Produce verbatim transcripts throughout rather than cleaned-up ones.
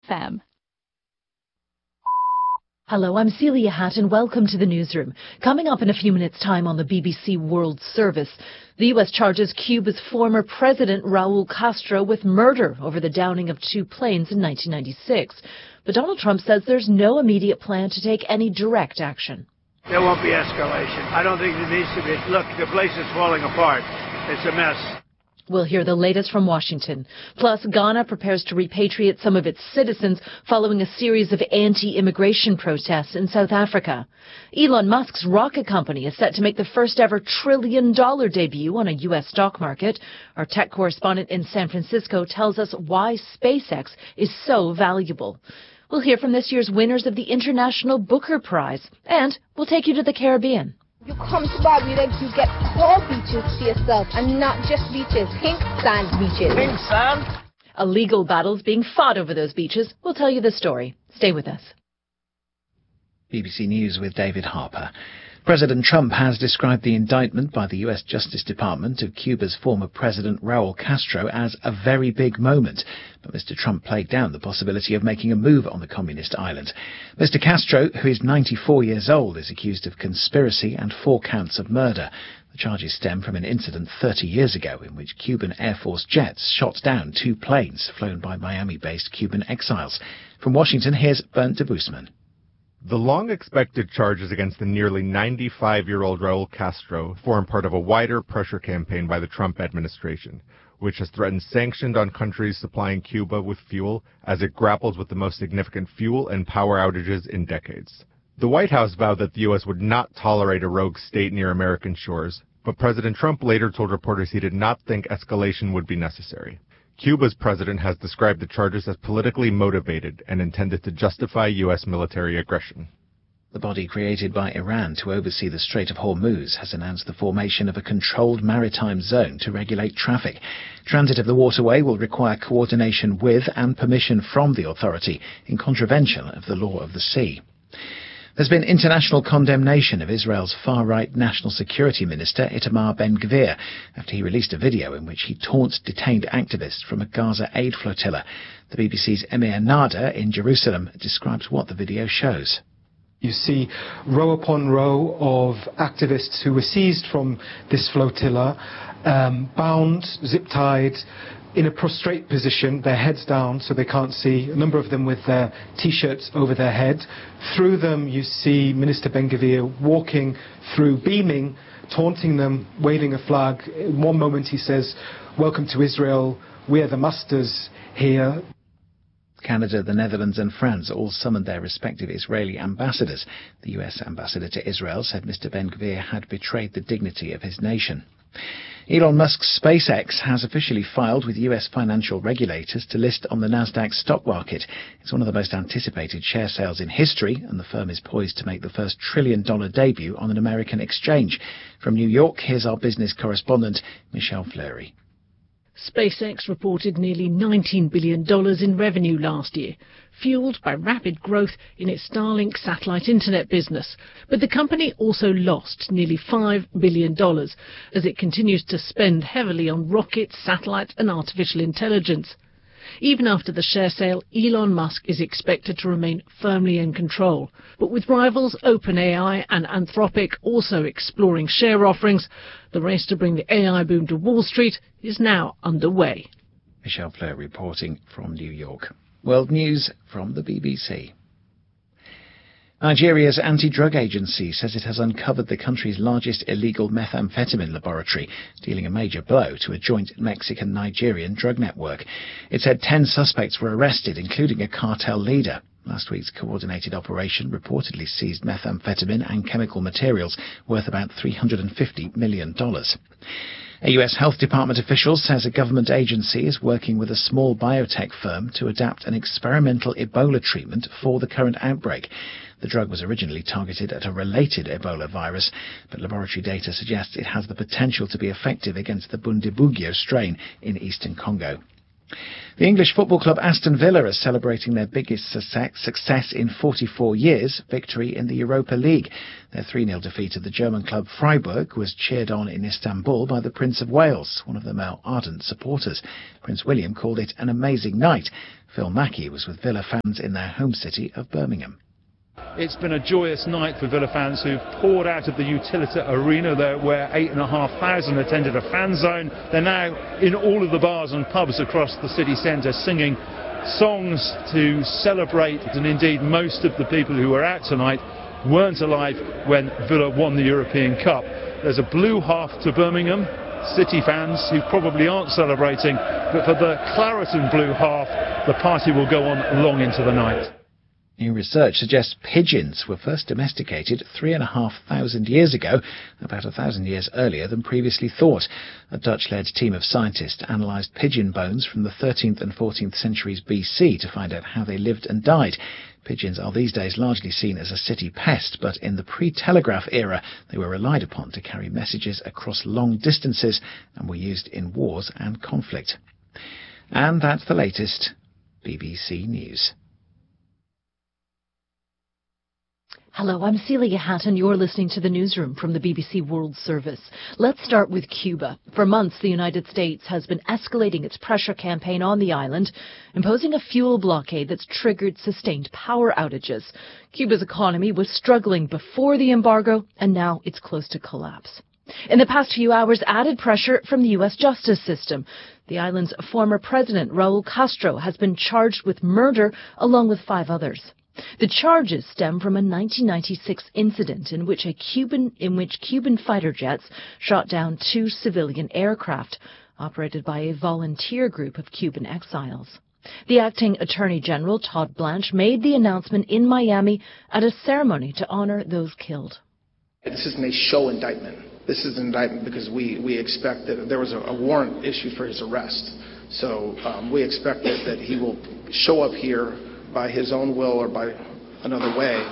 M. Hello, I'm Celia Hatt and welcome to the newsroom. Coming up in a few minutes' time on the B B C World Service, the U S charges Cuba's former president Raul Castro with murder over the downing of two planes in nineteen ninety-six. But Donald Trump says there's no immediate plan to take any direct action. There won't be escalation. I don't think there needs to be. Look, the place is falling apart. It's a mess. We'll hear the latest from Washington. Plus, Ghana prepares to repatriate some of its citizens following a series of anti-immigration protests in South Africa. Elon Musk's rocket company is set to make the first ever trillion dollar debut on a U S stock market. Our tech correspondent in San Francisco tells us why SpaceX is so valuable. We'll hear from this year's winners of the International Booker Prize. And we'll take you to the Caribbean. You come to Barbuda, you get all beaches to yourself, and not just beaches, pink sand beaches. Pink sand? Illegal battles being fought over those beaches. We'll tell you the story. Stay with us. B B C News with David Harper. President Trump has described the indictment by the U S Justice Department of Cuba's former president Raul Castro as a very big moment. But Mister Trump played down the possibility of making a move on the communist island. Mister Castro, who is ninety-four years old, is accused of conspiracy and four counts of murder. The charges stem from an incident thirty years ago in which Cuban Air Force jets shot down two planes flown by Miami-based Cuban exiles. From Washington, here's Bernd de Boosman. The long-expected charges against the nearly ninety-five-year-old Raul Castro form part of a wider pressure campaign by the Trump administration, which has threatened sanctions on countries supplying Cuba with fuel as it grapples with the most significant fuel and power outages in decades. The White House vowed that the U S would not tolerate a rogue state near American shores, but President Trump later told reporters he did not think escalation would be necessary. Cuba's president has described the charges as politically motivated and intended to justify U S military aggression. The body created by Iran to oversee the Strait of Hormuz has announced the formation of a controlled maritime zone to regulate traffic. Transit of the waterway will require coordination with and permission from the authority in contravention of the law of the sea. There's been international condemnation of Israel's far-right National Security Minister Itamar Ben-Gvir after he released a video in which he taunts detained activists from a Gaza aid flotilla. The B B C's Emir Nada in Jerusalem describes what the video shows. You see row upon row of activists who were seized from this flotilla, um, bound, zip-tied, in a prostrate position, their heads down so they can't see, a number of them with their T-shirts over their head. Through them you see Minister Ben-Gvir walking through, beaming, taunting them, waving a flag. In one moment he says, "Welcome to Israel, we're the masters here." Canada, the Netherlands and France all summoned their respective Israeli ambassadors. The U S ambassador to Israel said Mister Ben-Gvir had betrayed the dignity of his nation. Elon Musk's SpaceX has officially filed with U S financial regulators to list on the Nasdaq stock market. It's one of the most anticipated share sales in history, and the firm is poised to make the first trillion-dollar debut on an American exchange. From New York, here's our business correspondent, Michelle Fleury. SpaceX reported nearly nineteen billion dollars in revenue last year, fueled by rapid growth in its Starlink satellite internet business. But the company also lost nearly five billion dollars as it continues to spend heavily on rockets, satellites and artificial intelligence. Even after the share sale, Elon Musk is expected to remain firmly in control. But with rivals OpenAI and Anthropic also exploring share offerings, the race to bring the A I boom to Wall Street is now underway. Michelle Fleur reporting from New York. World News from the B B C. Nigeria's anti-drug agency says it has uncovered the country's largest illegal methamphetamine laboratory, dealing a major blow to a joint Mexican-Nigerian drug network. It said ten suspects were arrested, including a cartel leader. Last week's coordinated operation reportedly seized methamphetamine and chemical materials worth about three hundred fifty million dollars. A U S Health Department official says a government agency is working with a small biotech firm to adapt an experimental Ebola treatment for the current outbreak. The drug was originally targeted at a related Ebola virus, but laboratory data suggests it has the potential to be effective against the Bundibugyo strain in eastern Congo. The English football club Aston Villa are celebrating their biggest success in forty-four years, victory in the Europa League. Their three nil defeat of the German club Freiburg was cheered on in Istanbul by the Prince of Wales, one of the more ardent supporters. Prince William called it an amazing night. Phil Mackey was with Villa fans in their home city of Birmingham. It's been a joyous night for Villa fans who've poured out of the Utilita Arena there, where eight and a half thousand attended a fan zone. They're now in all of the bars and pubs across the city centre singing songs to celebrate, and indeed most of the people who were out tonight weren't alive when Villa won the European Cup. There's a blue half to Birmingham, City fans who probably aren't celebrating, but for the claret and blue half, the party will go on long into the night. New research suggests pigeons were first domesticated three and a half thousand years ago, about a thousand years earlier than previously thought. A Dutch-led team of scientists analysed pigeon bones from the thirteenth and fourteenth centuries B C to find out how they lived and died. Pigeons are these days largely seen as a city pest, but in the pre-telegraph era they were relied upon to carry messages across long distances and were used in wars and conflict. And that's the latest B B C News. Hello, I'm Celia Hatton. You're listening to the newsroom from the B B C World Service. Let's start with Cuba. For months, the United States has been escalating its pressure campaign on the island, imposing a fuel blockade that's triggered sustained power outages. Cuba's economy was struggling before the embargo, and now it's close to collapse. In the past few hours, added pressure from the U S justice system. The island's former president, Raul Castro, has been charged with murder along with five others. The charges stem from a nineteen ninety-six incident in which a Cuban in which Cuban fighter jets shot down two civilian aircraft operated by a volunteer group of Cuban exiles. The acting Attorney General, Todd Blanche, made the announcement in Miami at a ceremony to honor those killed. This isn't a show indictment. This is an indictment because we, we expect that there was a, a warrant issued for his arrest. So um, we expect that, that he will show up here by his own will or by another way.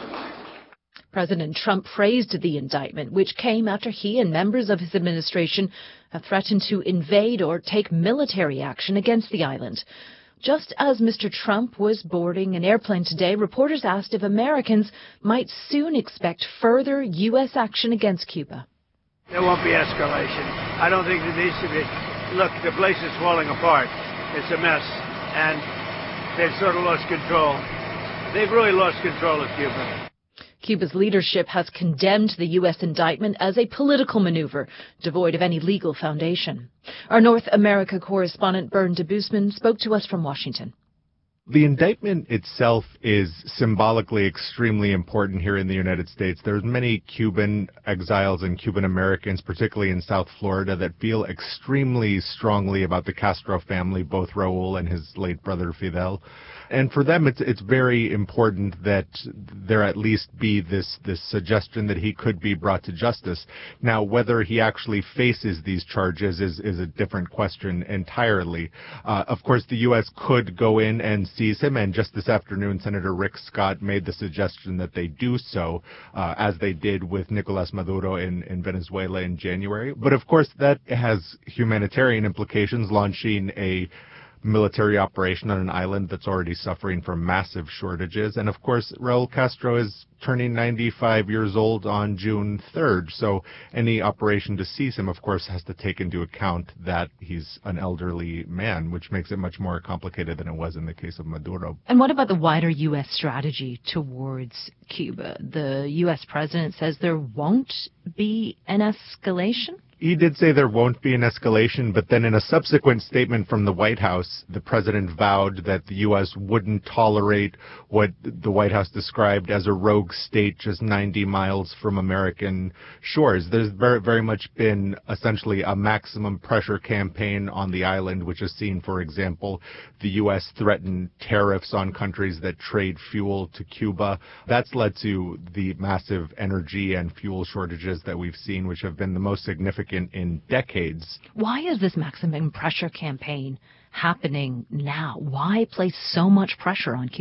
President Trump praised the indictment, which came after he and members of his administration have threatened to invade or take military action against the island. Just as Mister Trump was boarding an airplane today, reporters asked if Americans might soon expect further U S action against Cuba. There won't be escalation. I don't think there needs to be. Look, the place is falling apart. It's a mess. And they've sort of lost control. They've really lost control of Cuba. Cuba's leadership has condemned the U S indictment as a political maneuver, devoid of any legal foundation. Our North America correspondent Bern de Boosman spoke to us from Washington. The indictment itself is symbolically extremely important here in the United States. There's many Cuban exiles and Cuban Americans, particularly in South Florida, that feel extremely strongly about the Castro family, both Raul and his late brother Fidel. And for them, it's it's very important that there at least be this this suggestion that he could be brought to justice. Now, whether he actually faces these charges is, is a different question entirely. Uh, of course, the U S could go in and seize him, and just this afternoon, Senator Rick Scott made the suggestion that they do so, uh, as they did with Nicolas Maduro in, in Venezuela in January. But of course, that has humanitarian implications, launching a military operation on an island that's already suffering from massive shortages. And of course, Raul Castro is turning ninety-five years old on June third. So any operation to seize him, of course, has to take into account that he's an elderly man, which makes it much more complicated than it was in the case of Maduro. And what about the wider U S strategy towards Cuba? The U S president says there won't be an escalation? He did say there won't be an escalation, but then in a subsequent statement from the White House, the president vowed that the U S wouldn't tolerate what the White House described as a rogue state just ninety miles from American shores. There's very, very much been essentially a maximum pressure campaign on the island, which has seen, for example, the U S threaten tariffs on countries that trade fuel to Cuba. That's led to the massive energy and fuel shortages that we've seen, which have been the most significant in decades. Why is this maximum pressure campaign happening now? Why place so much pressure on Cuba?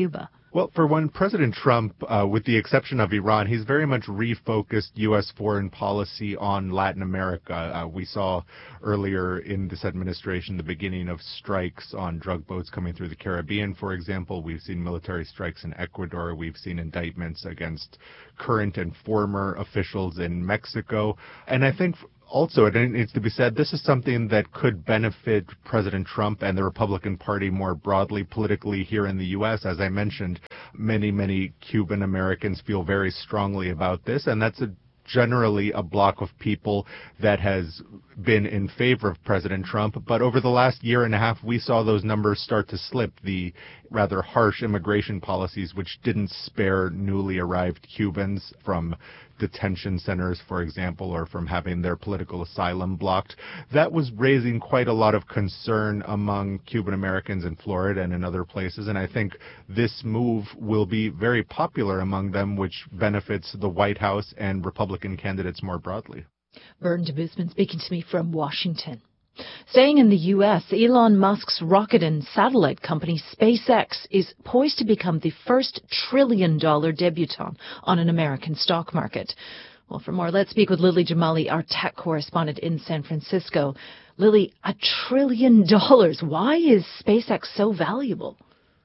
Well, for one, President Trump, uh, with the exception of Iran, he's very much refocused U S foreign policy on Latin America. Uh, we saw earlier in this administration the beginning of strikes on drug boats coming through the Caribbean, for example. We've seen military strikes in Ecuador. We've seen indictments against current and former officials in Mexico. And I think also, it needs to be said, this is something that could benefit President Trump and the Republican Party more broadly politically here in the U S. As I mentioned, many, many Cuban Americans feel very strongly about this, and that's a generally a block of people that has been in favor of President Trump. But over the last year and a half, we saw those numbers start to slip. The rather harsh immigration policies, which didn't spare newly arrived Cubans from detention centers, for example, or from having their political asylum blocked. That was raising quite a lot of concern among Cuban Americans in Florida and in other places, and I think this move will be very popular among them, which benefits the White House and Republican candidates more broadly. Vern de Bousman speaking to me from Washington. Staying in the U S, Elon Musk's rocket and satellite company SpaceX is poised to become the first trillion-dollar debutante on an American stock market. Well, for more, let's speak with Lily Jamali, our tech correspondent in San Francisco. Lily, a trillion dollars. Why is SpaceX so valuable?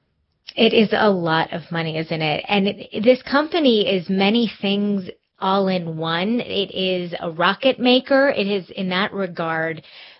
It is a lot of money, isn't it? And it, this company is many things all in one. It is a rocket maker. It has, in that regard,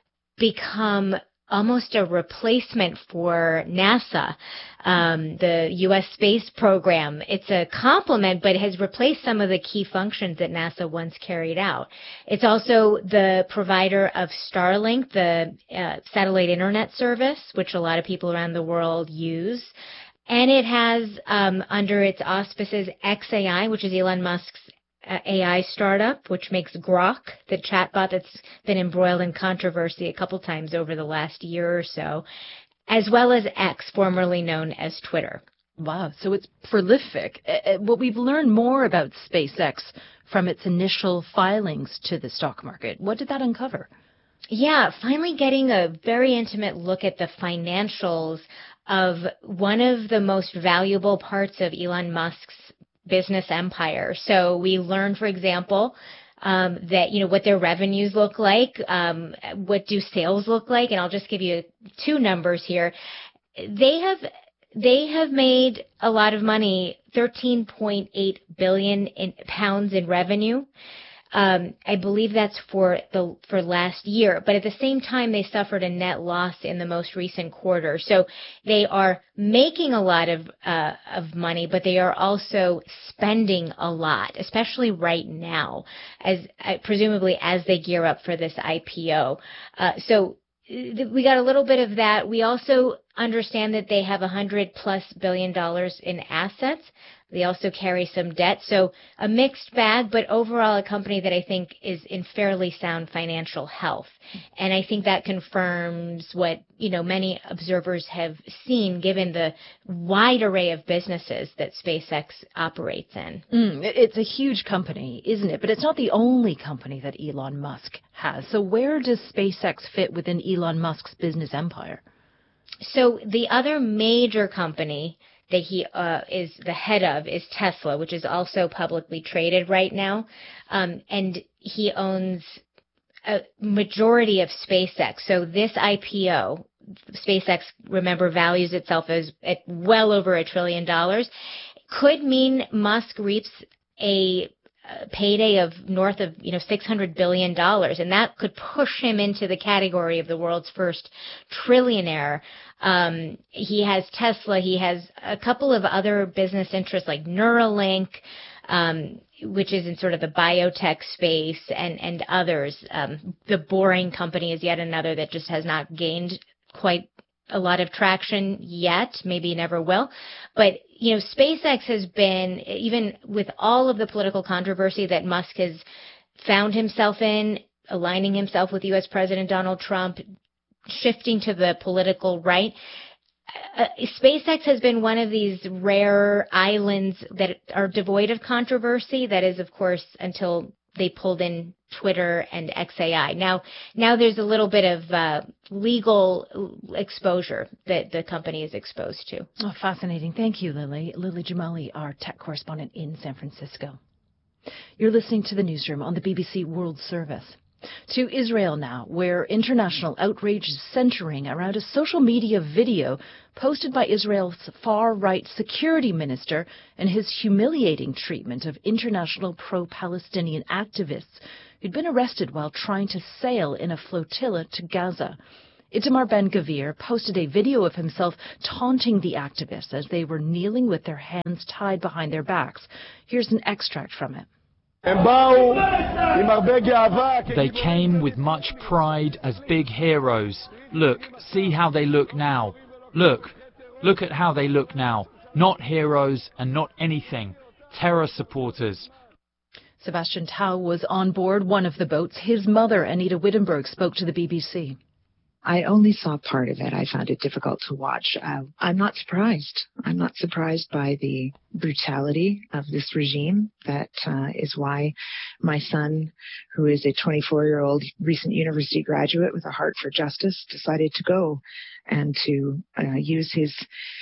become almost a replacement for NASA, um, the U S space program. It's a complement, but it has replaced some of the key functions that NASA once carried out. It's also the provider of Starlink, the uh, satellite internet service, which a lot of people around the world use. And it has, um, under its auspices, X A I, which is Elon Musk's Uh, A I startup, which makes Grok, the chatbot that's been embroiled in controversy a couple times over the last year or so, as well as X, formerly known as Twitter. Wow, so it's prolific. Uh, what we've learned more about SpaceX from its initial filings to the stock market. What did that uncover? Yeah, finally getting a very intimate look at the financials of one of the most valuable parts of Elon Musk's business empire. So we learned, for example, um, that, you know, what their revenues look like, um, what do sales look like, and I'll just give you two numbers here. They have they have made a lot of money, thirteen point eight billion in, pounds in revenue. Um, I believe that's for the for last year, but at the same time, they suffered a net loss in the most recent quarter. So they are making a lot of uh, of money, but they are also spending a lot, especially right now, as uh, presumably as they gear up for this I P O. Uh, so we got a little bit of that. We also understand that they have a hundred plus billion dollars in assets. They also carry some debt. So a mixed bag, but overall a company that I think is in fairly sound financial health. And I think that confirms what, you know, many observers have seen given the wide array of businesses that SpaceX operates in. Mm, it's a huge company, isn't it? But it's not the only company that Elon Musk has. So where does SpaceX fit within Elon Musk's business empire? So the other major company that he uh, is the head of is Tesla, which is also publicly traded right now. Um, and he owns a majority of SpaceX. So this I P O, SpaceX, remember, values itself as at well over a trillion dollars, could mean Musk reaps a Uh, payday of north of, you know, six hundred billion dollars, and that could push him into the category of the world's first trillionaire. Um, he has Tesla. He has a couple of other business interests like Neuralink, um, which is in sort of the biotech space, and, and others. Um, the Boring Company is yet another that just has not gained quite a lot of traction yet, maybe never will. But, you know, SpaceX has been, even with all of the political controversy that Musk has found himself in, aligning himself with U S President Donald Trump, shifting to the political right, uh, SpaceX has been one of these rare islands that are devoid of controversy. That is, of course, until they pulled in Twitter and X A I. Now, now there's a little bit of uh, legal exposure that the company is exposed to. Oh, fascinating. Thank you, Lily. Lily Jamali, our tech correspondent in San Francisco. You're listening to the Newsroom on the B B C World Service. To Israel now, where international outrage is centering around a social media video posted by Israel's far-right security minister and his humiliating treatment of international pro-Palestinian activists who'd been arrested while trying to sail in a flotilla to Gaza. Itamar Ben-Gvir posted a video of himself taunting the activists as they were kneeling with their hands tied behind their backs. Here's an extract from it. They came with much pride as big heroes. Look, see how they look now. Look, look at how they look now. Not heroes and not anything. Terror supporters. Sebastian Tau was on board one of the boats. His mother, Anita Wittenberg, spoke to the B B C. I only saw part of it. I found it difficult to watch. Uh, I'm not surprised. I'm not surprised by the brutality of this regime. That uh, is why my son, who is a twenty-four-year-old recent university graduate with a heart for justice, decided to go and to uh, use his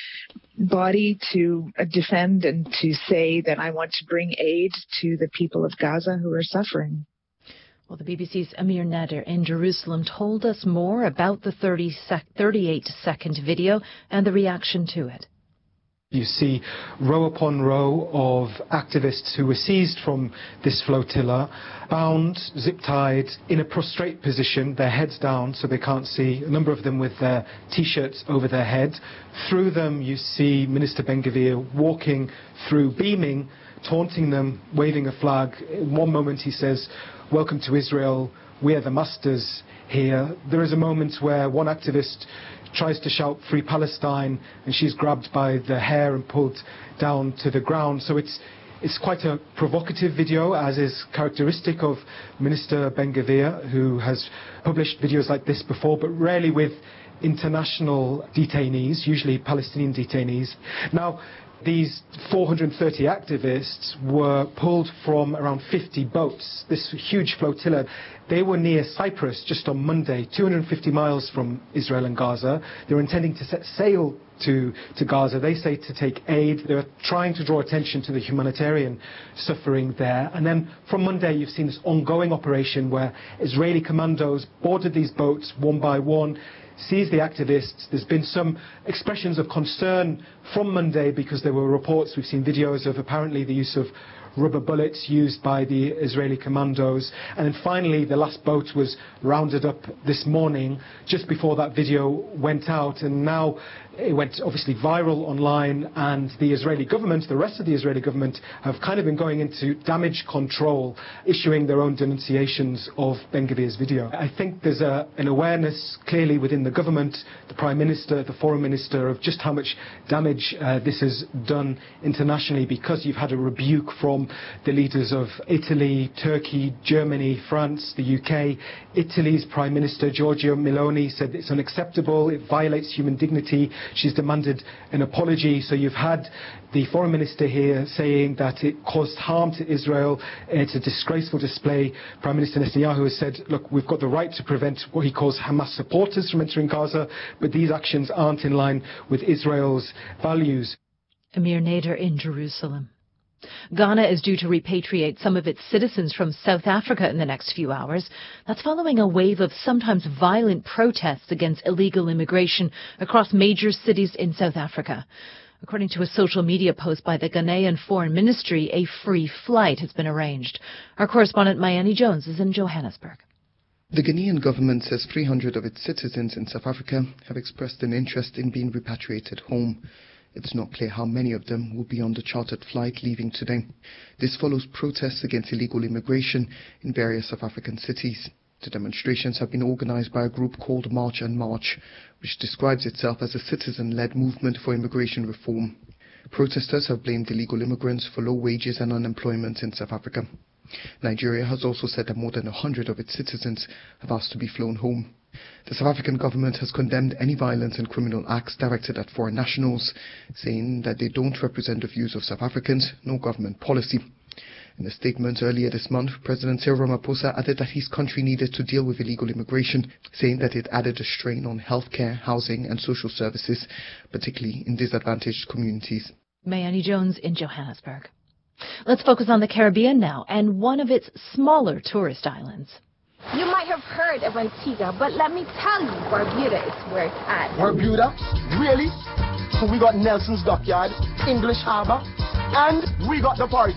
body to uh, defend and to say that I want to bring aid to the people of Gaza who are suffering. Well, the B B C's Amir Nader in Jerusalem told us more about the thirty-eight second video and the reaction to it. You see row upon row of activists who were seized from this flotilla, bound, zip-tied, in a prostrate position, their heads down so they can't see, a number of them with their T-shirts over their head. Through them you see Minister Ben-Gvir walking through, beaming, taunting them, waving a flag. In one moment he says, "Welcome to Israel, we're the masters here." There is a moment where one activist tries to shout "Free Palestine," and she's grabbed by the hair and pulled down to the ground. So it's it's quite a provocative video, as is characteristic of Minister Ben-Gvir, who has published videos like this before, but rarely with international detainees, usually Palestinian detainees. Now, these four hundred thirty activists were pulled from around fifty boats, this huge flotilla. They were near Cyprus just on Monday, two hundred fifty miles from Israel and Gaza. They were intending to set sail to, to Gaza. They say to take aid. They were trying to draw attention to the humanitarian suffering there. And then from Monday, you've seen this ongoing operation where Israeli commandos boarded these boats one by one, seized the activists. There's been some expressions of concern from Monday because there were reports, we've seen videos of apparently the use of rubber bullets used by the Israeli commandos. And then finally, the last boat was rounded up this morning, just before that video went out. And now it went obviously viral online, and the Israeli government, the rest of the Israeli government, have kind of been going into damage control, issuing their own denunciations of Ben-Gvir's video. I think there's a, an awareness clearly within the government, the Prime Minister, the Foreign Minister, of just how much damage uh, this has done internationally, because you've had a rebuke from the leaders of Italy, Turkey, Germany, France, the U K. Italy's Prime Minister, Giorgia Meloni, said it's unacceptable, it violates human dignity. She's demanded an apology. So you've had the Foreign Minister here saying that it caused harm to Israel. It's a disgraceful display. Prime Minister Netanyahu has said, look, we've got the right to prevent what he calls Hamas supporters from entering Gaza, but these actions aren't in line with Israel's values. Amir Nader in Jerusalem. Ghana is due to repatriate some of its citizens from South Africa in the next few hours. That's following a wave of sometimes violent protests against illegal immigration across major cities in South Africa. According to a social media post by the Ghanaian Foreign Ministry, a free flight has been arranged. Our correspondent Mayani Jones is in Johannesburg. The Ghanaian government says three hundred of its citizens in South Africa have expressed an interest in being repatriated home. It's not clear how many of them will be on the chartered flight leaving today. This follows protests against illegal immigration in various South African cities. The demonstrations have been organized by a group called March and March, which describes itself as a citizen-led movement for immigration reform. Protesters have blamed illegal immigrants for low wages and unemployment in South Africa. Nigeria has also said that more than one hundred of its citizens have asked to be flown home. The South African government has condemned any violence and criminal acts directed at foreign nationals, saying that they don't represent the views of South Africans nor government policy. In a statement earlier this month, President Cyril Ramaphosa added that his country needed to deal with illegal immigration, saying that it added a strain on healthcare, housing and social services, particularly in disadvantaged communities. Mayani Jones in Johannesburg. Let's focus on the Caribbean now and one of its smaller tourist islands. You might have heard of Antigua, but let me tell you, Barbuda is where it's at. Barbuda? Really? So we got Nelson's Dockyard, English Harbour, and we got the party.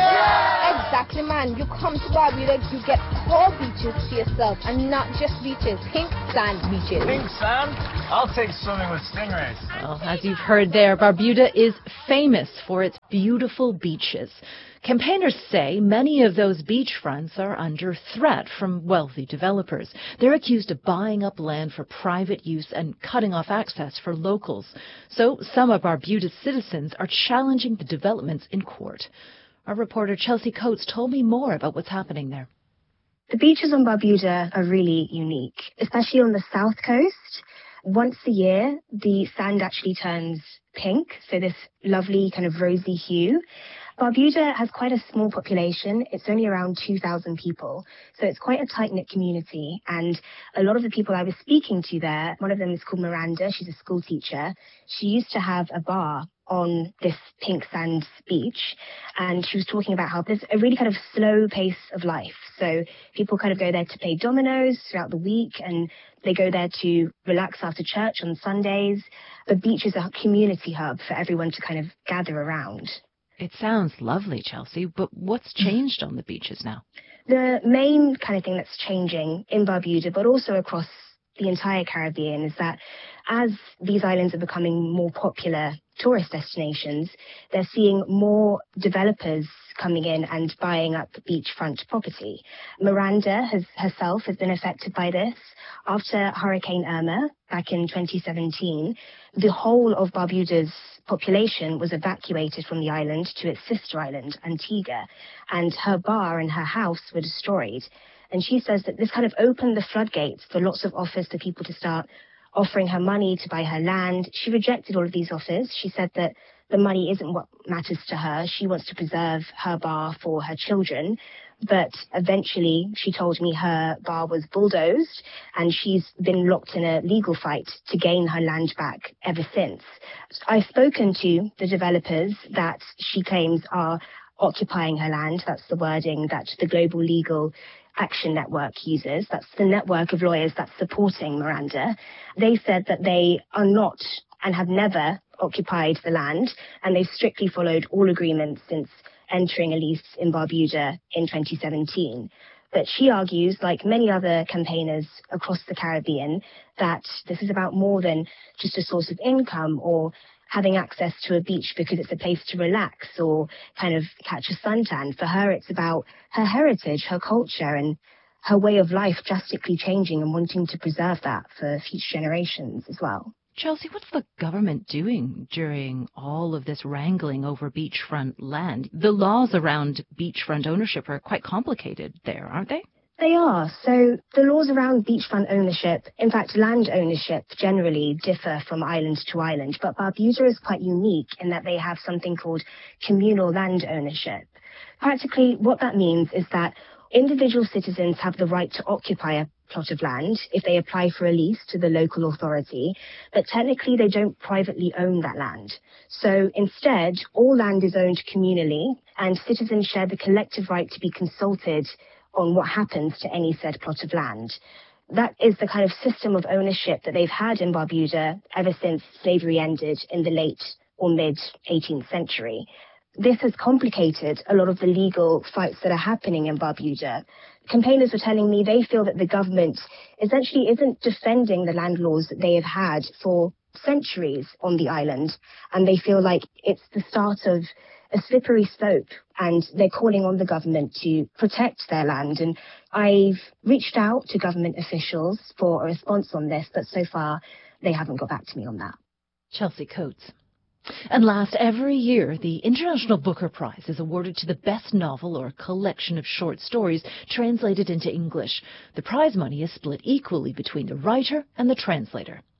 Yeah! Exactly, man. You come to Barbuda, you get all beaches to yourself, and not just beaches, pink sand beaches. Pink sand? I'll take swimming with stingrays. Well, as you've heard there, Barbuda is famous for its beautiful beaches. Campaigners say many of those beachfronts are under threat from wealthy developers. They're accused of buying up land for private use and cutting off access for locals. So some of Barbuda's citizens are challenging the developments in court. Our reporter Chelsea Coates told me more about what's happening there. The beaches on Barbuda are really unique, especially on the south coast. Once a year, the sand actually turns pink, so this lovely kind of rosy hue. Barbuda has quite a small population. It's only around two thousand people. So it's quite a tight-knit community. And a lot of the people I was speaking to there, one of them is called Miranda. She's a school teacher. She used to have a bar on this pink sand beach. And she was talking about how there's a really kind of slow pace of life. So people kind of go there to play dominoes throughout the week, and they go there to relax after church on Sundays. The beach is a community hub for everyone to kind of gather around. It sounds lovely, Chelsea, but what's changed on the beaches now? The main kind of thing that's changing in Barbuda, but also across the entire Caribbean, is that as these islands are becoming more popular tourist destinations, they're seeing more developers coming in and buying up beachfront property. Miranda has herself has been affected by this. After Hurricane Irma back in twenty seventeen, the whole of Barbuda's population was evacuated from the island to its sister island, Antigua, and her bar and her house were destroyed. And she says that this kind of opened the floodgates for lots of offers for people to start offering her money to buy her land. She rejected all of these offers. She said that the money isn't what matters to her. She wants to preserve her bar for her children. But eventually, she told me her bar was bulldozed, and she's been locked in a legal fight to gain her land back ever since. I've spoken to the developers that she claims are occupying her land. That's the wording that the Global Legal Action Network uses. That's the network of lawyers that's supporting Miranda. They said that they are not and have never occupied the land, and they've strictly followed all agreements since entering a lease in Barbuda in twenty seventeen. But she argues, like many other campaigners across the Caribbean, that this is about more than just a source of income or having access to a beach because it's a place to relax or kind of catch a suntan. For her, it's about her heritage, her culture, and her way of life drastically changing and wanting to preserve that for future generations as well. Chelsea, what's the government doing during all of this wrangling over beachfront land? The laws around beachfront ownership are quite complicated there, aren't they? They are. So the laws around beachfront ownership, in fact, land ownership generally differ from island to island, but Barbuda is quite unique in that they have something called communal land ownership. Practically, what that means is that individual citizens have the right to occupy a plot of land if they apply for a lease to the local authority, but technically they don't privately own that land. So instead, all land is owned communally, and citizens share the collective right to be consulted on what happens to any said plot of land. That is the kind of system of ownership that they've had in Barbuda ever since slavery ended in the late or mid eighteenth century. This has complicated a lot of the legal fights that are happening in Barbuda. Campaigners were telling me they feel that the government essentially isn't defending the land laws that they have had for centuries on the island, and they feel like it's the start of a slippery slope, and they're calling on the government to protect their land. And I've reached out to government officials for a response on this, but so far they haven't got back to me on that. Chelsea Coates. And last, every year, the International Booker Prize is awarded to the best novel or collection of short stories translated into English. The prize money is split equally between the writer and the translator.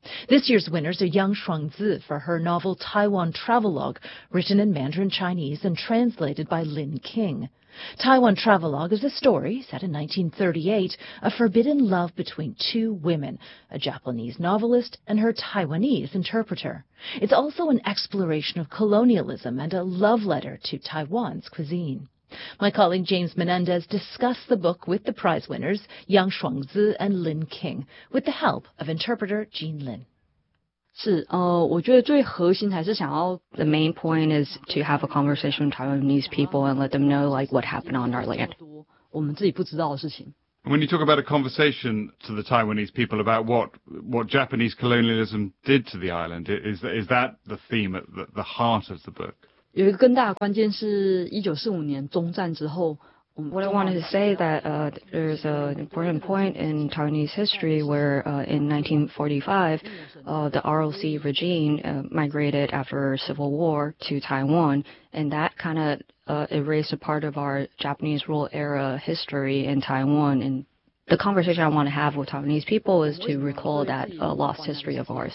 This year's winners are Yang Shuangzi for her novel Taiwan Travelogue, written in Mandarin Chinese and translated by Lin King. Taiwan Travelogue is a story set in nineteen thirty-eight, a forbidden love between two women, a Japanese novelist and her Taiwanese interpreter. It's also an exploration of colonialism and a love letter to Taiwan's cuisine. My colleague James Menendez discussed the book with the prize winners, Yang Shuangzi and Lin King, with the help of interpreter Jean Lin. 是呃我觉得最核心还是想要 the main point is to have a conversation with Taiwanese people and let them know like what happened on our land. 我们自己不知道的事情。 When you talk about a conversation to the Taiwanese people about what what Japanese colonialism did to the island, is is that the theme at the, the heart of the book? 有一个更大的关键是一九四五年中战之后。 What I wanted to say that uh, there's an important point in Taiwanese history where uh, in nineteen forty-five, uh, the R O C regime uh, migrated after a civil war to Taiwan, and that kind of uh, erased a part of our Japanese rule era history in Taiwan. And the conversation I want to have with Taiwanese people is to recall that uh, lost history of ours.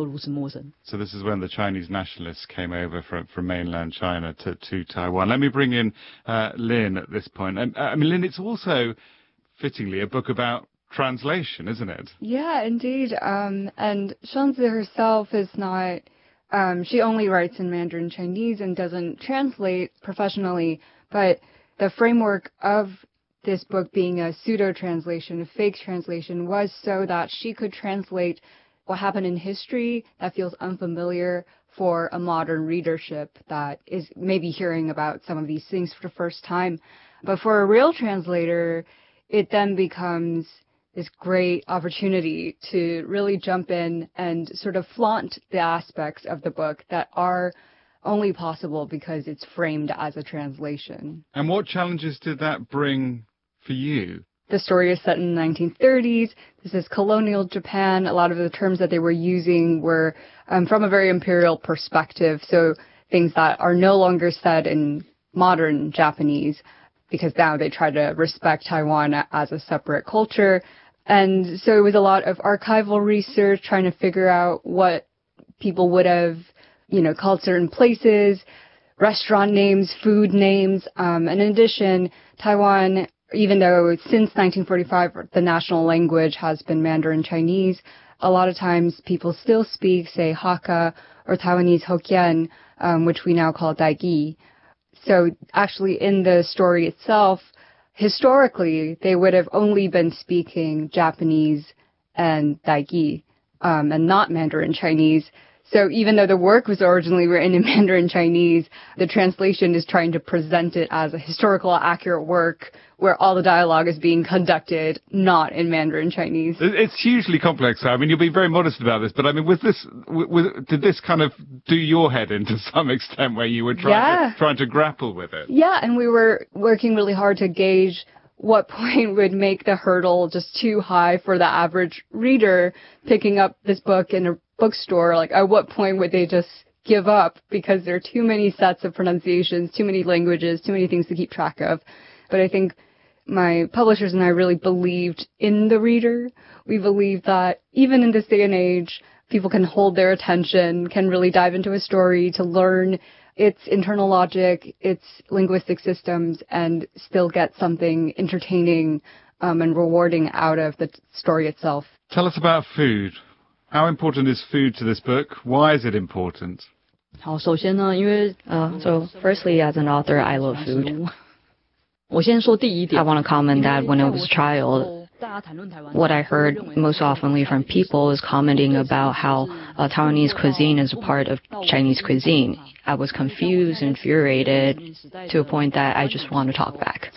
So this is when the Chinese nationalists came over from, from mainland China to, to Taiwan. Let me bring in uh, Lin at this point. And, uh, I mean, Lin, it's also, fittingly, a book about translation, isn't it? Yeah, indeed. Um, and Shuangzi herself is not... Um, she only writes in Mandarin Chinese and doesn't translate professionally, but the framework of this book being a pseudo-translation, a fake translation, was so that she could translate what happened in history that feels unfamiliar for a modern readership that is maybe hearing about some of these things for the first time. But for a real translator, it then becomes this great opportunity to really jump in and sort of flaunt the aspects of the book that are only possible because it's framed as a translation. And what challenges did that bring for you? The story is set in the nineteen thirties. This is colonial Japan. A lot of the terms that they were using were um, from a very imperial perspective, so things that are no longer said in modern Japanese, because now they try to respect Taiwan as a separate culture. And so it was a lot of archival research, trying to figure out what people would have, you know, called certain places, restaurant names, food names. Um, and in addition, Taiwan, even though since nineteen forty-five the national language has been Mandarin Chinese, a lot of times people still speak, say, Hakka or Taiwanese Hokkien, um, which we now call Daigi. So actually in the story itself, historically, they would have only been speaking Japanese and Daigi, um, and not Mandarin Chinese. So even though the work was originally written in Mandarin Chinese, the translation is trying to present it as a historical accurate work where all the dialogue is being conducted not in Mandarin Chinese. It's hugely complex. I mean, you'll be very modest about this, but I mean, with this, with, did this kind of do your head in to some extent where you were trying, yeah. to, trying to grapple with it? Yeah, and we were working really hard to gauge what point would make the hurdle just too high for the average reader picking up this book in a bookstore. Like, at what point would they just give up because there are too many sets of pronunciations, too many languages, too many things to keep track of. But I think my publishers and I really believed in the reader. We believe that even in this day and age, people can hold their attention, can really dive into a story to learn its internal logic, its linguistic systems, and still get something entertaining um, and rewarding out of the story itself. Tell us about food. How important is food to this book? Why is it important? 好，首先呢，因为 uh, so firstly, as an author, I love food. 我先说第一点。 I want to comment that when I was a child, what I heard most oftenly from people is commenting about how uh, Taiwanese cuisine is a part of Chinese cuisine. I was confused, infuriated, to a point that I just want to talk back.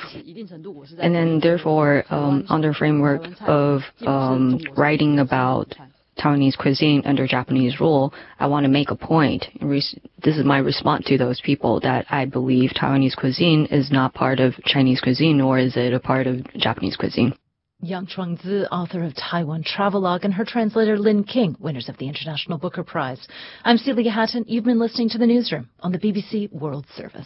And then, therefore, um, on the framework of um, writing about Taiwanese cuisine under Japanese rule, I want to make a point. This is my response to those people that I believe Taiwanese cuisine is not part of Chinese cuisine, nor is it a part of Japanese cuisine. Yang Shuangzi, author of Taiwan Travelogue, and her translator Lin King, winners of the International Booker Prize. I'm Celia Hatton. You've been listening to The Newsroom on the B B C World Service.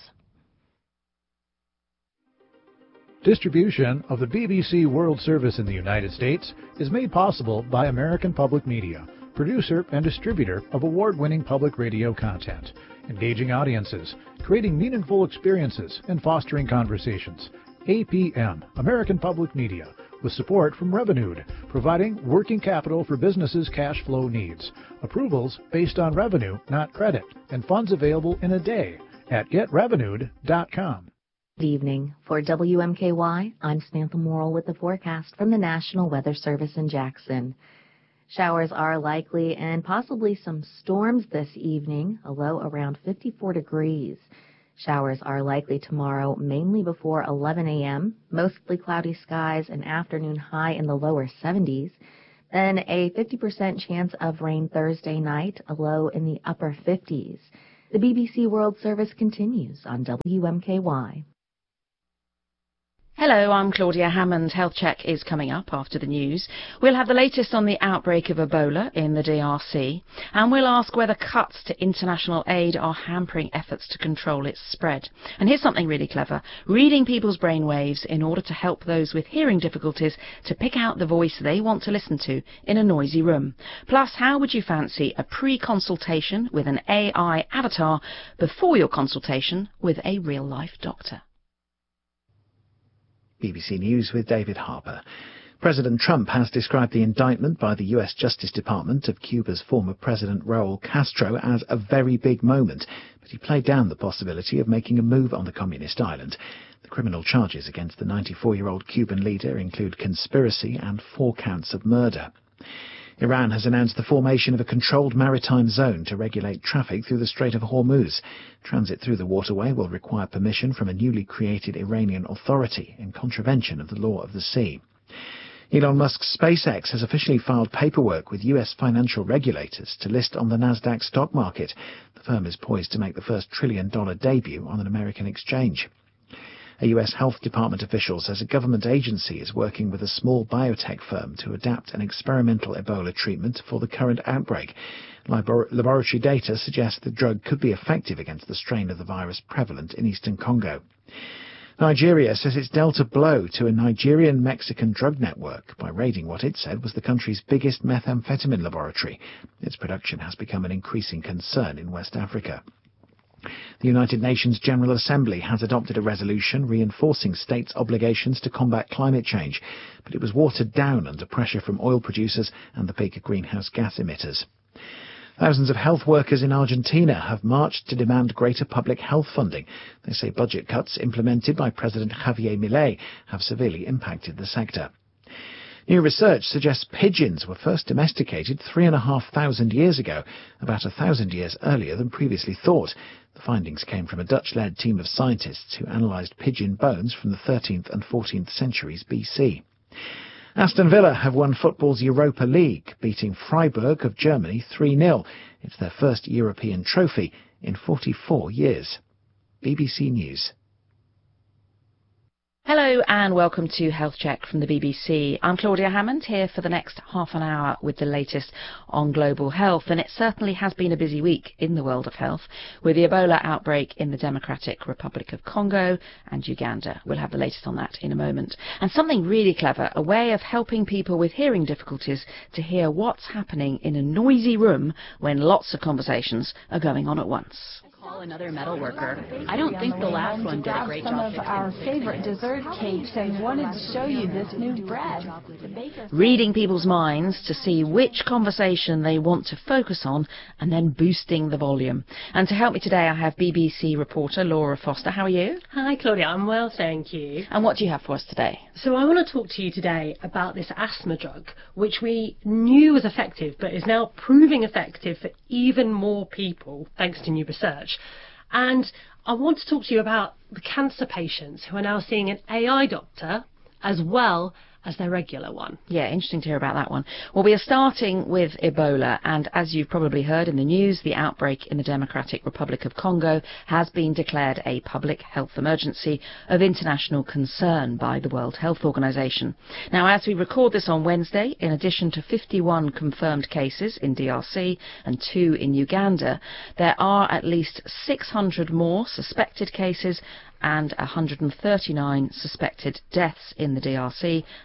Distribution of the B B C World Service in the United States is made possible by American Public Media. producer and distributor of award-winning public radio content, engaging audiences, creating meaningful experiences, and fostering conversations. A P M, American Public Media, with support from Revenued, providing working capital for businesses' cash flow needs. Approvals based on revenue, not credit, and funds available in a day at get revenued dot com. Good evening. For W M K Y, I'm Samantha Morrill with the forecast from the National Weather Service in Jackson. Showers are likely and possibly some storms this evening, a low around fifty-four degrees. Showers are likely tomorrow, mainly before eleven a.m., mostly cloudy skies, an afternoon high in the lower seventies. Then a fifty percent chance of rain Thursday night, a low in the upper fifties. The B B C World Service continues on W M K Y. Hello, I'm Claudia Hammond. Health Check is coming up after the news. We'll have the latest on the outbreak of Ebola in the D R C, and we'll ask whether cuts to international aid are hampering efforts to control its spread. And here's something really clever: reading people's brainwaves in order to help those with hearing difficulties to pick out the voice they want to listen to in a noisy room. Plus, how would you fancy a pre-consultation with an A I avatar before your consultation with a real-life doctor? B B C News with David Harper. President Trump has described the indictment by the U S Justice Department of Cuba's former President Raul Castro as a very big moment, but he played down the possibility of making a move on the communist island. The criminal charges against the ninety-four-year-old Cuban leader include conspiracy and four counts of murder. Iran has announced the formation of a controlled maritime zone to regulate traffic through the Strait of Hormuz. Transit through the waterway will require permission from a newly created Iranian authority in contravention of the law of the sea. Elon Musk's SpaceX has officially filed paperwork with U S financial regulators to list on the Nasdaq stock market. The firm is poised to make the first trillion-dollar debut on an American exchange. A U S Health Department official says a government agency is working with a small biotech firm to adapt an experimental Ebola treatment for the current outbreak. Labor- laboratory data suggests the drug could be effective against the strain of the virus prevalent in eastern Congo. Nigeria says it's dealt a blow to a Nigerian-Mexican drug network by raiding what it said was the country's biggest methamphetamine laboratory. Its production has become an increasing concern in West Africa. The United Nations General Assembly has adopted a resolution reinforcing states' obligations to combat climate change, but it was watered down under pressure from oil producers and the big greenhouse gas emitters. Thousands of health workers in Argentina have marched to demand greater public health funding. They say budget cuts implemented by President Javier Milei have severely impacted the sector. New research suggests pigeons were first domesticated three and a half thousand years ago, about a thousand years earlier than previously thought. The findings came from a Dutch-led team of scientists who analysed pigeon bones from the thirteenth and fourteenth centuries B C. Aston Villa have won football's Europa League, beating Freiburg of Germany three nil. It's their first European trophy in forty-four years. B B C News. Hello and welcome to Health Check from the B B C. I'm Claudia Hammond, here for the next half an hour with the latest on global health, and it certainly has been a busy week in the world of health with the Ebola outbreak in the Democratic Republic of Congo and Uganda. We'll have the latest on that in a moment. And something really clever, a way of helping people with hearing difficulties to hear what's happening in a noisy room when lots of conversations are going on at once. Call another metal worker. I don't think the last one did a great job. Some of our favorite dessert cakes and wanted to show you this new bread. Reading people's minds to see which conversation they want to focus on and then boosting the volume. And to help me today I have B B C reporter Laura Foster. How are you? Hi Claudia, I'm well, thank you. And what do you have for us today? So I want to talk to you today about this asthma drug, which we knew was effective but is now proving effective for even more people thanks to new research. And I want to talk to you about the cancer patients who are now seeing an A I doctor as well as their regular one. Yeah, interesting to hear about that one. Well, we are starting with Ebola, and as you've probably heard in the news, the outbreak in the Democratic Republic of Congo has been declared a public health emergency of international concern by the World Health Organization. Now, as we record this on Wednesday, in addition to fifty-one confirmed cases in D R C and two in Uganda, there are at least six hundred more suspected cases and one hundred thirty-nine suspected deaths in the D R C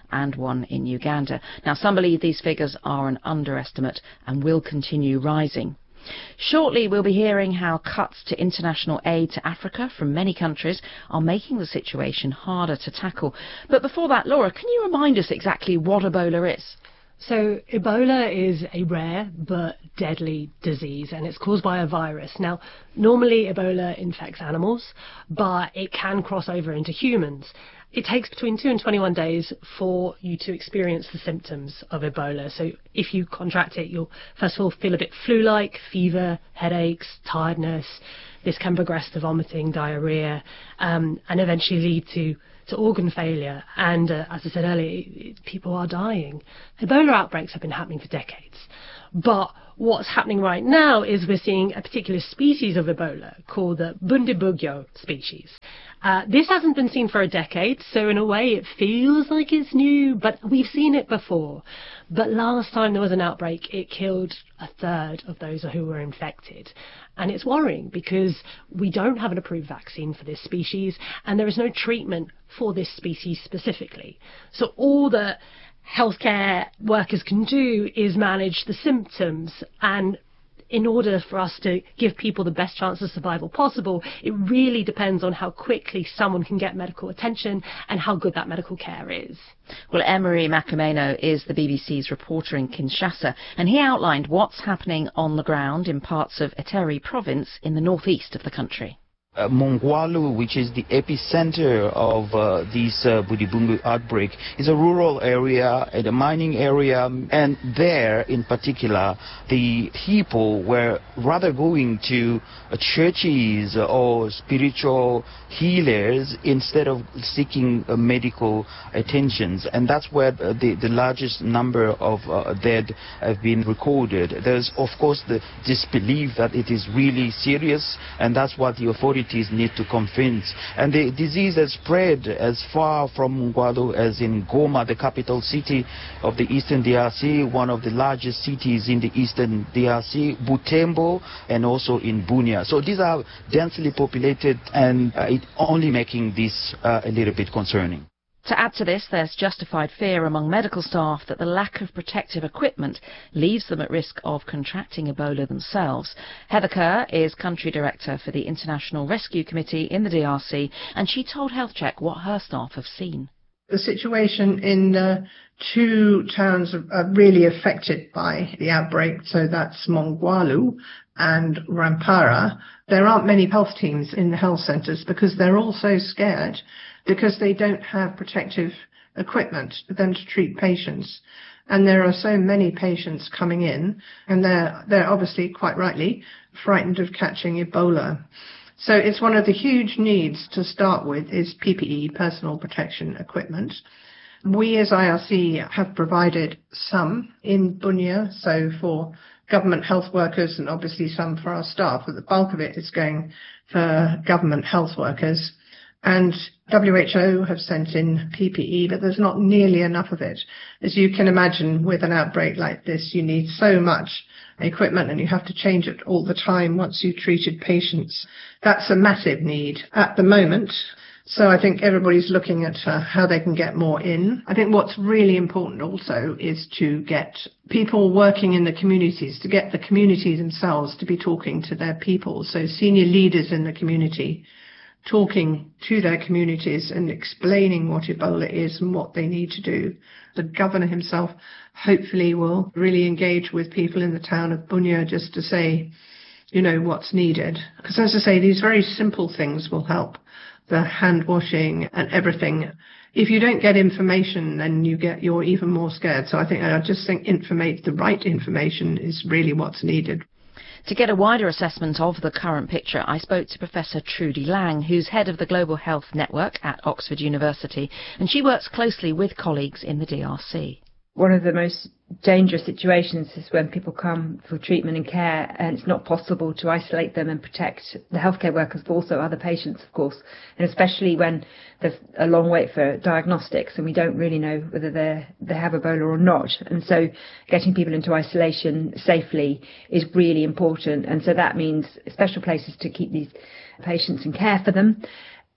and one in Uganda. Now, some believe these figures are an underestimate and will continue rising. Shortly, we'll be hearing how cuts to international aid to Africa from many countries are making the situation harder to tackle. But before that, Laura, can you remind us exactly what Ebola is? So Ebola is a rare but deadly disease, and it's caused by a virus. Now, normally Ebola infects animals, but it can cross over into humans. It takes between two and twenty-one days for you to experience the symptoms of Ebola. So if you contract it, you'll first of all feel a bit flu-like, fever, headaches, tiredness. This can progress to vomiting, diarrhea, um, and eventually lead to to organ failure. And uh, as I said earlier, it, it, people are dying. Ebola outbreaks have been happening for decades. But what's happening right now is we're seeing a particular species of Ebola called the Bundibugyo species. Uh, this hasn't been seen for a decade, so in a way it feels like it's new, but we've seen it before. But last time there was an outbreak, it killed a third of those who were infected. And it's worrying because we don't have an approved vaccine for this species, and there is no treatment for this species specifically. So all the healthcare workers can do is manage the symptoms, and in order for us to give people the best chance of survival possible, it really depends on how quickly someone can get medical attention and how good that medical care is. Well, Emery Makumeno is the B B C's reporter in Kinshasa, and he outlined what's happening on the ground in parts of Eteri province in the northeast of the country. Uh, Mongwalu, which is the epicenter of uh, this uh, Budibungu outbreak, is a rural area, a mining area, and there in particular the people were rather going to uh, churches or spiritual healers instead of seeking uh, medical attentions, and that's where uh, the, the largest number of uh, dead have been recorded. There's of course the disbelief that it is really serious, and that's what the authorities need to convince. And the disease has spread as far from Mongwalu as in Goma, the capital city of the eastern D R C, one of the largest cities in the eastern D R C, Butembo, and also in Bunia. So these are densely populated, and uh, it only making this uh, a little bit concerning. To add to this, there's justified fear among medical staff that the lack of protective equipment leaves them at risk of contracting Ebola themselves. Heather Kerr is country director for the International Rescue Committee in the D R C, and she told HealthCheck what her staff have seen. The situation in uh, two towns are really affected by the outbreak, so that's Mongwalu and Rampara. There aren't many health teams in the health centres because they're all so scared, because they don't have protective equipment for them to treat patients. And there are so many patients coming in, and they're, they're obviously, quite rightly, frightened of catching Ebola. So it's one of the huge needs to start with is P P E, personal protection equipment. We as I R C have provided some in Bunia, so for government health workers, and obviously some for our staff, but the bulk of it is going for government health workers. And W H O have sent in P P E, but there's not nearly enough of it. As you can imagine, with an outbreak like this, you need so much equipment and you have to change it all the time once you've treated patients. That's a massive need at the moment. So I think everybody's looking at uh, how they can get more in. I think what's really important also is to get people working in the communities, to get the community themselves to be talking to their people. So senior leaders in the community talking to their communities and explaining what Ebola is and what they need to do. The governor himself hopefully will really engage with people in the town of Bunia just to say, you know, what's needed. Because as I say, these very simple things will help. The hand washing and everything. If you don't get information, then you get, you're even more scared. So I think, I just think informate, the right information is really what's needed. To get a wider assessment of the current picture, I spoke to Professor Trudy Lang, who's head of the Global Health Network at Oxford University, and she works closely with colleagues in the D R C. One of the most dangerous situations is when people come for treatment and care and it's not possible to isolate them and protect the healthcare workers, but also other patients, of course, and especially when there's a long wait for diagnostics and we don't really know whether they they have Ebola or not. And so getting people into isolation safely is really important. And so that means special places to keep these patients and care for them.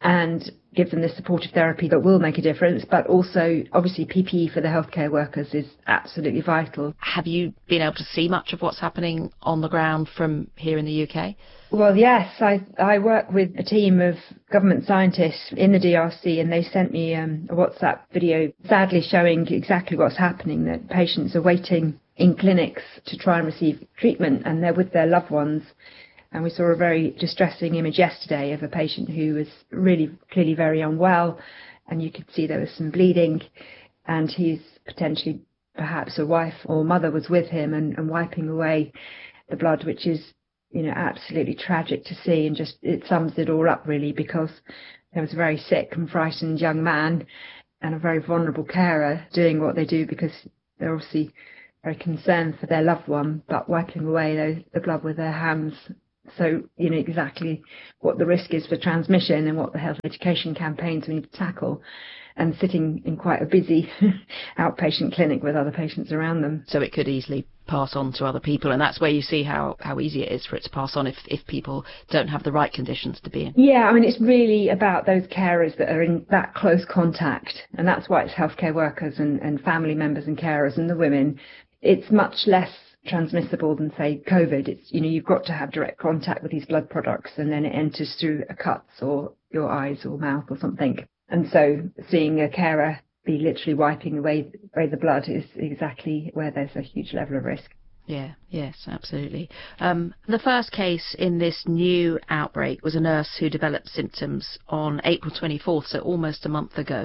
and give them the supportive therapy that will make a difference. But also, obviously, P P E for the healthcare workers is absolutely vital. Have you been able to see much of what's happening on the ground from here in the U K? Well, yes, I, I work with a team of government scientists in the D R C, and they sent me um, a WhatsApp video, sadly showing exactly what's happening, that patients are waiting in clinics to try and receive treatment, and they're with their loved ones. And we saw a very distressing image yesterday of a patient who was really clearly very unwell, and you could see there was some bleeding, and he's potentially, perhaps a wife or mother was with him and, and wiping away the blood, which is, you know, absolutely tragic to see, and just it sums it all up really, because there was a very sick and frightened young man and a very vulnerable carer doing what they do because they're obviously very concerned for their loved one, but wiping away those, the blood with their hands. So, you know, exactly what the risk is for transmission and what the health education campaigns we need to tackle, and sitting in quite a busy outpatient clinic with other patients around them. So it could easily pass on to other people, and that's where you see how, how easy it is for it to pass on if, if people don't have the right conditions to be in. Yeah, I mean, it's really about those carers that are in that close contact, and that's why it's healthcare workers and, and family members and carers and the women. It's much less transmissible than, say, COVID. It's, you know, you've got to have direct contact with these blood products, and then it enters through a cuts or your eyes or mouth or something. And so seeing a carer be literally wiping away, away the blood is exactly where there's a huge level of risk. Yeah, yes, absolutely. Um, the first case in this new outbreak was a nurse who developed symptoms on April twenty-fourth, so almost a month ago.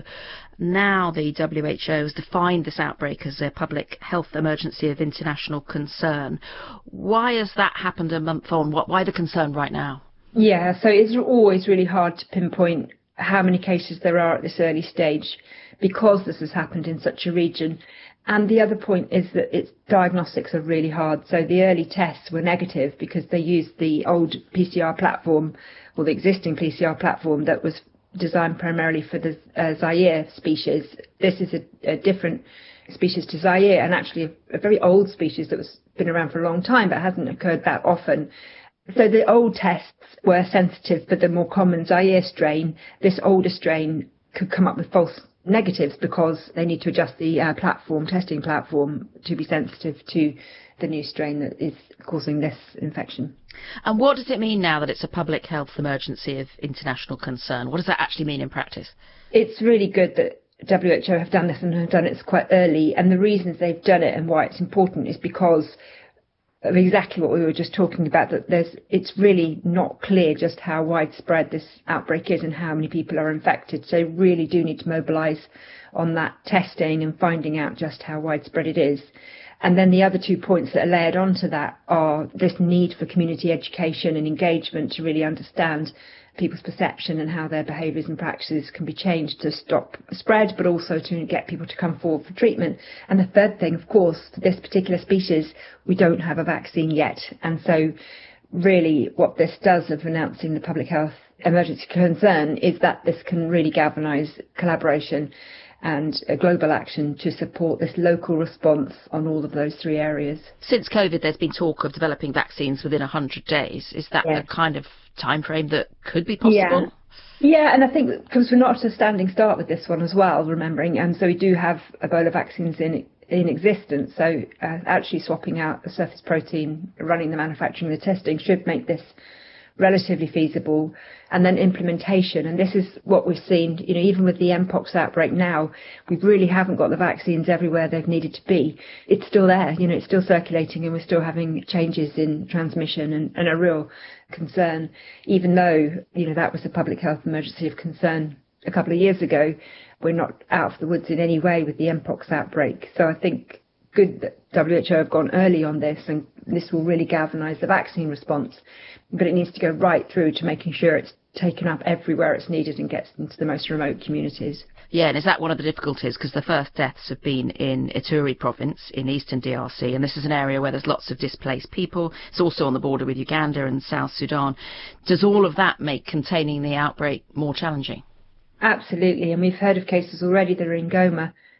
Now the W H O has defined this outbreak as a public health emergency of international concern. Why has that happened a month on? What, why the concern right now? Yeah, so it's always really hard to pinpoint how many cases there are at this early stage because this has happened in such a region. And the other point is that its diagnostics are really hard. So the early tests were negative because they used the old P C R platform, or the existing P C R platform that was designed primarily for the uh, Zaire species. This is a, a different species to Zaire, and actually a, a very old species that was been around for a long time but hasn't occurred that often. So the old tests were sensitive for the more common Zaire strain. This older strain could come up with false negatives because they need to adjust the uh, platform, testing platform, to be sensitive to the new strain that is causing this infection. And what does it mean now that it's a public health emergency of international concern? What does that actually mean in practice? It's really good that W H O have done this and have done it quite early. And the reasons they've done it and why it's important is because of exactly what we were just talking about, that there's it's really not clear just how widespread this outbreak is and how many people are infected. So really do need to mobilise on that testing and finding out just how widespread it is. And then the other two points that are layered onto that are this need for community education and engagement to really understand people's perception and how their behaviours and practices can be changed to stop spread, but also to get people to come forward for treatment. And the third thing, of course, for this particular species, we don't have a vaccine yet. And so really what this does of announcing the public health emergency concern is that this can really galvanise collaboration and a global action to support this local response on all of those three areas. Since COVID, there's been talk of developing vaccines within one hundred days. Is that yeah. the kind of time frame that could be possible? Yeah. Yeah, and I think because we're not at a standing start with this one as well, remembering, and so we do have Ebola vaccines in in existence. So uh, actually swapping out the surface protein, running the manufacturing, the testing should make this relatively feasible. And then implementation, and this is what we've seen, you know, even with the Mpox outbreak now, we really haven't got the vaccines everywhere they've needed to be. It's still there, you know, it's still circulating, and we're still having changes in transmission, and, and a real concern, even though, you know, that was a public health emergency of concern a couple of years ago. We're not out of the woods in any way with the Mpox outbreak. So I think good that W H O have gone early on this, and this will really galvanise the vaccine response. But it needs to go right through to making sure it's taken up everywhere it's needed and gets into the most remote communities. Yeah, and is that one of the difficulties? Because the first deaths have been in Ituri province in eastern D R C, and this is an area where there's lots of displaced people. It's also on the border with Uganda and South Sudan. Does all of that make containing the outbreak more challenging? Absolutely, and we've heard of cases already that are in Goma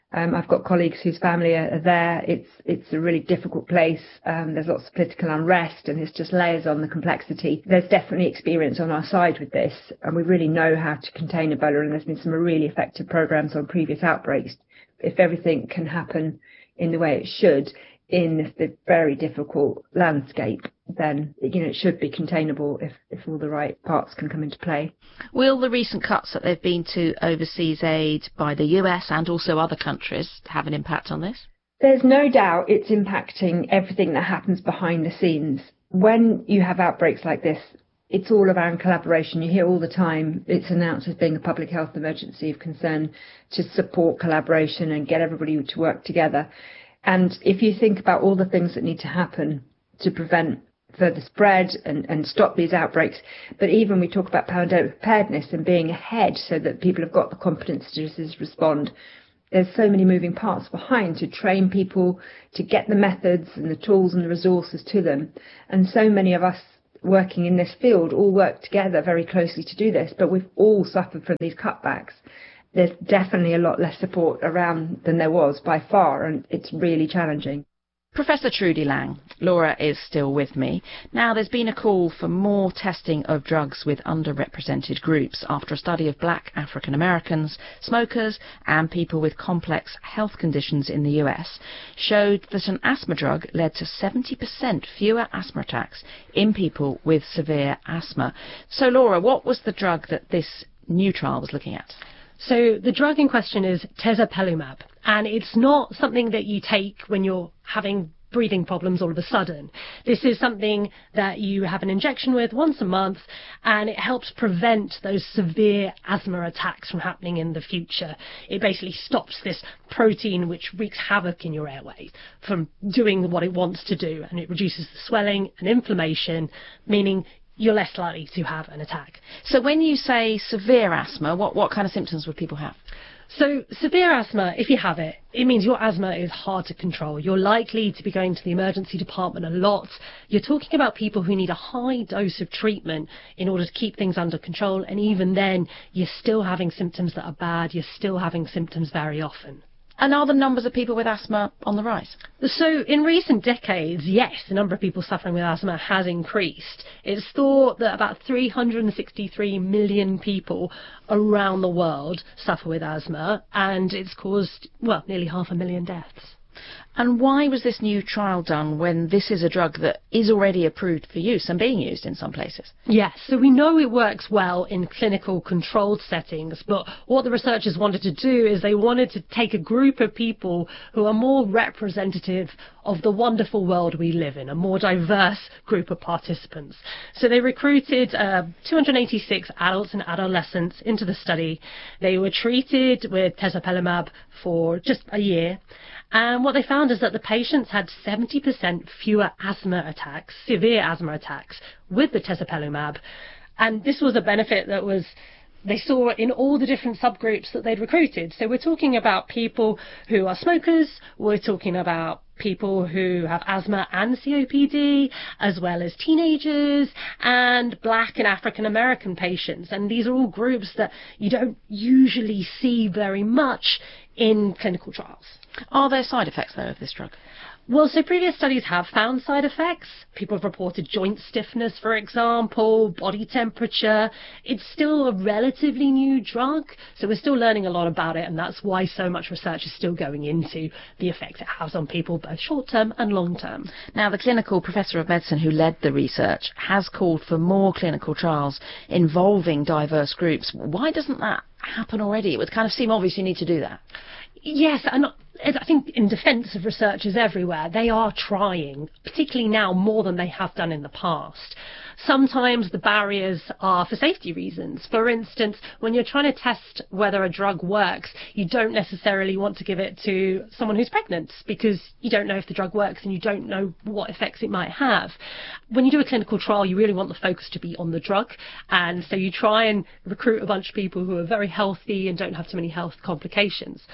Um, I've got colleagues whose family are, are there. It's it's a really difficult place. Um, there's lots of political unrest, and it's just layers on the complexity. There's definitely experience on our side with this, and we really know how to contain Ebola, and there's been some really effective programs on previous outbreaks. If everything can happen in the way it should in the very difficult landscape, then you know it should be containable if, if all the right parts can come into play. Will the recent cuts that they've been to overseas aid by the U S and also other countries have an impact on this? There's no doubt it's impacting everything that happens behind the scenes. When you have outbreaks like this, it's all around collaboration. You hear all the time it's announced as being a public health emergency of concern to support collaboration and get everybody to work together. And if you think about all the things that need to happen to prevent further spread and, and stop these outbreaks, but even we talk about pandemic preparedness and being ahead so that people have got the competence to just respond. There's so many moving parts behind to train people, to get the methods and the tools and the resources to them. And so many of us working in this field all work together very closely to do this, but we've all suffered from these cutbacks. There's definitely a lot less support around than there was by far, and it's really challenging. Professor Trudy Lang, Laura is still with me. Now, there's been a call for more testing of drugs with underrepresented groups after a study of black African Americans, smokers and people with complex health conditions in the U S showed that an asthma drug led to seventy percent fewer asthma attacks in people with severe asthma. So, Laura, what was the drug that this new trial was looking at? So the drug in question is tezepelumab, and it's not something that you take when you're having breathing problems all of a sudden. This is something that you have an injection with once a month, and it helps prevent those severe asthma attacks from happening in the future. It basically stops this protein which wreaks havoc in your airways from doing what it wants to do, and it reduces the swelling and inflammation, meaning you're less likely to have an attack. So when you say severe asthma, what, what kind of symptoms would people have? So severe asthma, if you have it, it means your asthma is hard to control. You're likely to be going to the emergency department a lot. You're talking about people who need a high dose of treatment in order to keep things under control, and even then, you're still having symptoms that are bad. You're still having symptoms very often. And are the numbers of people with asthma on the rise? So in recent decades, yes, the number of people suffering with asthma has increased. It's thought that about three hundred sixty-three million people around the world suffer with asthma, and it's caused, well, nearly half a million deaths. And why was this new trial done when this is a drug that is already approved for use and being used in some places? Yes, so we know it works well in clinical controlled settings, but what the researchers wanted to do is they wanted to take a group of people who are more representative of the wonderful world we live in, a more diverse group of participants. So they recruited uh, two hundred eighty-six adults and adolescents into the study. They were treated with tezepelumab for just a year. And what they found is that the patients had seventy percent fewer asthma attacks, severe asthma attacks, with the tezepelumab. And this was a benefit that was they saw in all the different subgroups that they'd recruited. So we're talking about people who are smokers, we're talking about people who have asthma and C O P D, as well as teenagers and black and African American patients. And these are all groups that you don't usually see very much in clinical trials. Are there side effects, though, of this drug? Well, so previous studies have found side effects. People have reported joint stiffness, for example, body temperature. It's still a relatively new drug, so we're still learning a lot about it, and that's why so much research is still going into the effect it has on people, both short-term and long-term. Now, the clinical professor of medicine who led the research has called for more clinical trials involving diverse groups. Why doesn't that happen already? It would kind of seem obvious you need to do that. Yes, and I think in defence of researchers everywhere, they are trying, particularly now more than they have done in the past. Sometimes the barriers are for safety reasons. For instance, when you're trying to test whether a drug works, you don't necessarily want to give it to someone who's pregnant because you don't know if the drug works and you don't know what effects it might have. When you do a clinical trial, you really want the focus to be on the drug, and so you try and recruit a bunch of people who are very healthy and don't have too many health complications. But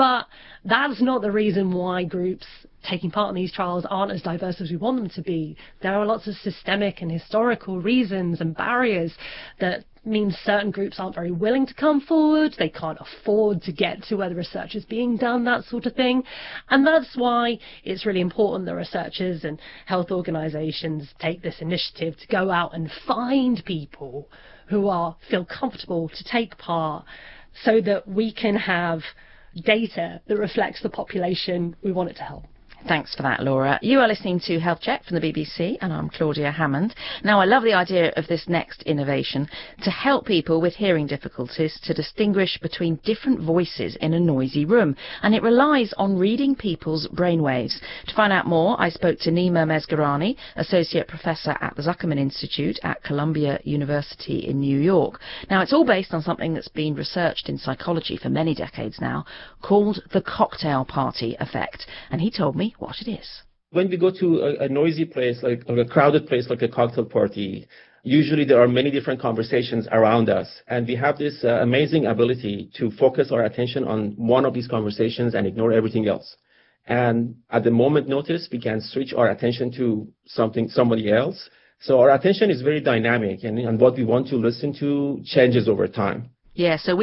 But that's not the reason why groups taking part in these trials aren't as diverse as we want them to be. There are lots of systemic and historical reasons and barriers that means certain groups aren't very willing to come forward, they can't afford to get to where the research is being done, that sort of thing. And that's why it's really important that researchers and health organisations take this initiative to go out and find people who are feel comfortable to take part, so that we can have data that reflects the population we want it to help. Thanks for that, Laura. You are listening to Health Check from the B B C, and I'm Claudia Hammond. Now, I love the idea of this next innovation to help people with hearing difficulties to distinguish between different voices in a noisy room, and it relies on reading people's brainwaves. To find out more, I spoke to Nima Mesgarani, Associate Professor at the Zuckerman Institute at Columbia University in New York. Now, it's all based on something that's been researched in psychology for many decades now, called the cocktail party effect, and he told me what it is. When we go to a, a noisy place, like or a crowded place like a cocktail party, usually there are many different conversations around us, and we have this uh, amazing ability to focus our attention on one of these conversations and ignore everything else. And at the moment notice, we can switch our attention to something, somebody else. So our attention is very dynamic, and, and what we want to listen to changes over time. Yeah, so we